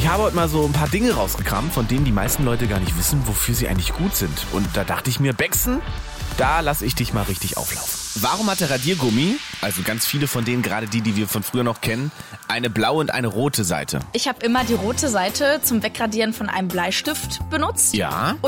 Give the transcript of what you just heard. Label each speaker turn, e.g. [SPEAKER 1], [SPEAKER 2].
[SPEAKER 1] Ich habe heute mal so ein paar Dinge rausgekramt, von denen die meisten Leute gar nicht wissen, wofür sie eigentlich gut sind. Und da dachte ich mir, Bexen, da lasse ich dich mal richtig auflaufen. Warum hat der Radiergummi, also ganz viele von denen, gerade die wir von früher noch kennen, eine blaue und eine rote Seite?
[SPEAKER 2] Ich habe immer die rote Seite zum Wegradieren von einem Bleistift benutzt.
[SPEAKER 1] Ja.